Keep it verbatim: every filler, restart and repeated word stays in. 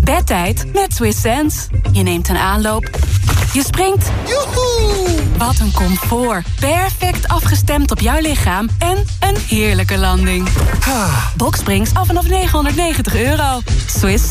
Bedtijd met Swiss Sense. Je neemt een aanloop. Je springt. Joehoe! Wat een comfort. Perfect afgestemd op jouw lichaam. En een heerlijke landing. Boxsprings af vanaf negenhonderdnegentig euro. Swiss